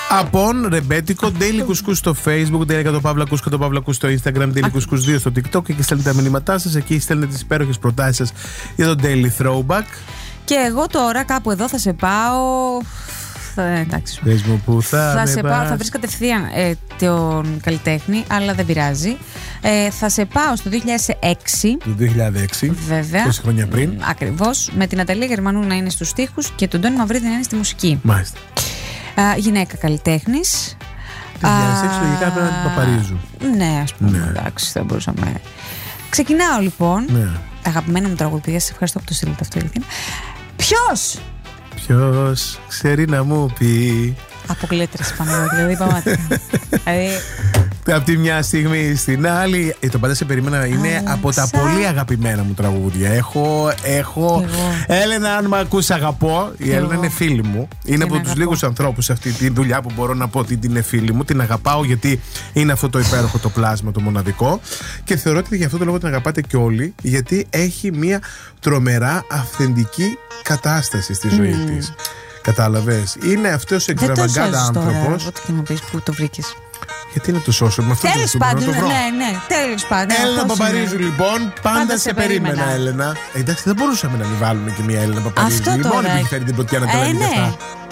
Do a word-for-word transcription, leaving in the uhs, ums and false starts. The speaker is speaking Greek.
Απόν, ρεμπέτικο, Daily Couscous στο Facebook, Daily Κατοπαύλα Κατοπαύλα στο Instagram, Daily Couscous δύο στο TikTok και στέλνετε τα μηνύματά σας. Εκεί στέλνετε τις υπέροχες προτάσεις σας για το Daily Throwback. Και εγώ τώρα κάπου εδώ θα σε πάω. Θα, εντάξει. Πες μου που θα, θα με σε πάω, θα βρεις κατευθείαν ε, τον καλλιτέχνη, αλλά δεν πειράζει. Ε, θα σε πάω στο δύο χιλιάδες έξι. Το δύο χιλιάδες έξι. Βέβαια. Τόσα χρόνια πριν. Ακριβώς. Με την Αταλία Γερμανού να είναι στους στίχους και τον Τόνι Μαυρίδη να είναι στη μουσική. Μάλιστα. Α, γυναίκα καλλιτέχνης. Το δύο χιλιάδες έξι λογικά πρέπει να την Παπαρίζου. Ναι, ας πούμε. Ναι. Εντάξει, δεν μπορούσαμε. Ξεκινάω λοιπόν. Ναι. Αγαπημένα μου τραγουδία, σας ευχαριστώ που το στείλετε αυτό. Ποιος? Ποιος ξέρει να μου πει. Αποκλείται πάνω, δηλαδή πραγματικά. Δηλαδή. Από τη μια στιγμή στην άλλη. Ε, το πάντα σε περίμενα είναι Αλλά από τα σαν... πολύ αγαπημένα μου τραγούδια. Έχω. έχω... Έλενα, αν με ακούς, αγαπώ. Η Έλενα είναι φίλη μου. Είναι από τους λίγους ανθρώπους σε αυτή τη δουλειά που μπορώ να πω ότι είναι φίλη μου. Την αγαπάω γιατί είναι αυτό το υπέροχο το πλάσμα, το μοναδικό. Και θεωρώ ότι γι' αυτό το λόγο την αγαπάτε κι όλοι. Γιατί έχει μια τρομερά αυθεντική κατάσταση στη ζωή mm. της. Κατάλαβες. Είναι αυτός ο εξτραβαγκάντα άνθρωπος. Ό,τι και να πεις, που το βρήκες. Γιατί είναι το social, με αυτό τέλος το πάντων, το ναι, ναι, τέλος πάντων. Έλενα Παπαρίζου, λοιπόν, πάντα, πάντα σε περίμενα, περίμενα Έλενα. Ε, εντάξει, δεν μπορούσαμε να μην βάλουμε και μια Έλληνα Παπαρίζου. Αυτό τώρα. Μόνη που έχει φέρει την πρωτιά να τα λέμε αυτά.